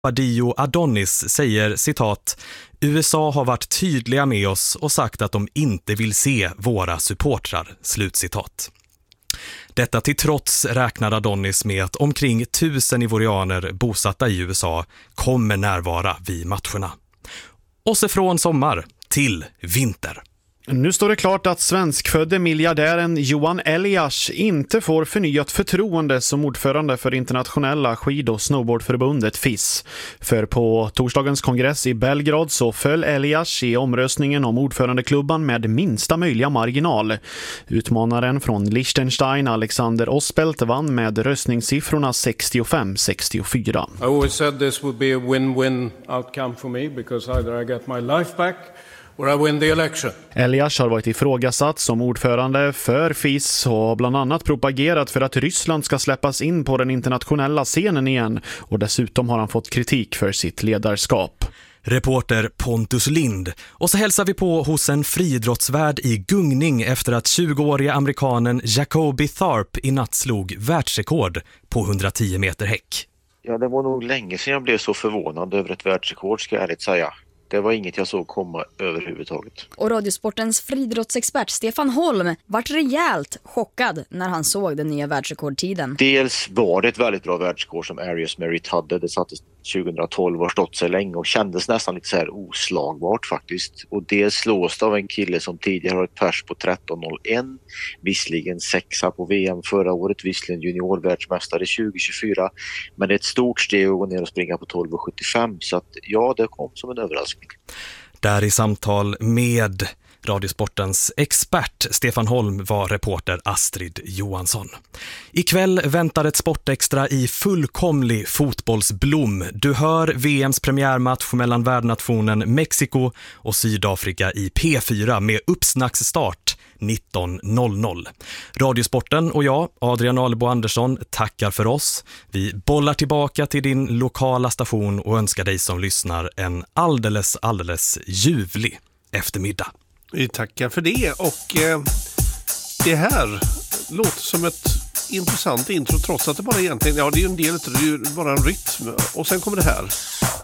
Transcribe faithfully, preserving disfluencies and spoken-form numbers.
Badio Adonis säger citat: U S A har varit tydliga med oss och sagt att de inte vill se våra supportrar, slutcitat. Detta till trots räknar Adonis med att omkring tusen ivorianer bosatta i U S A kommer närvara vid matcherna. Och så från sommar till vinter. Nu står det klart att svenskfödde miljardären Johan Elias inte får förnyat förtroende som ordförande för internationella skid- och snowboardförbundet F I S. För på torsdagens kongress i Belgrad så föll Elias i omröstningen om ordförandeklubban med minsta möjliga marginal. Utmanaren från Liechtenstein, Alexander Ospelt, vann med röstningssiffrorna sextiofem sextiofyra. I always said this would be a win-win outcome for me because either I get my life back or I win the election. Elias har varit ifrågasatt som ordförande för F I S och har bland annat propagerat för att Ryssland ska släppas in på den internationella scenen igen, och dessutom har han fått kritik för sitt ledarskap. Reporter Pontus Lind. Och så hälsar vi på hos en friidrottsvärd i gungning efter att tjugoåriga amerikanen Jacoby Tharp i natt slog världsrekord på hundratio meter häck. Ja, det var nog länge sedan jag blev så förvånad över ett världsrekord, ska jag ärligt säga. Det var inget jag såg komma överhuvudtaget. Och Radiosportens friidrottsexpert Stefan Holm vart rejält chockad när han såg den nya världsrekordtiden. Dels var det ett väldigt bra världsrekord som Arias Merritt hade. Det sattes tjugohundratolv och har stått sig länge och kändes nästan lite så här oslagbart faktiskt. Och det slås av en kille som tidigare har ett pers på tretton noll ett. Visserligen sexa på V M förra året, visserligen juniorvärldsmästare tjugo tjugofyra. Men det är ett stort steg att gå ner och springa på tolv sjuttiofem. Så att ja, det kom som en överraskning. Där i samtal med Radiosportens expert Stefan Holm var reporter Astrid Johansson. Ikväll väntar ett sportextra i fullkomlig fotbollsblom. Du hör V M:s premiärmatch mellan värdnationen Mexiko och Sydafrika i P fyra med uppsnacksstart nitton noll noll. Radiosporten och jag, Adrian Alebo Andersson, tackar för oss. Vi bollar tillbaka till din lokala station och önskar dig som lyssnar en alldeles, alldeles ljuvlig eftermiddag. Vi tackar för det, och eh, det här låter som ett intressant intro trots att det bara egentligen, ja det är ju en del, det är ju bara en rytm, och sen kommer det här.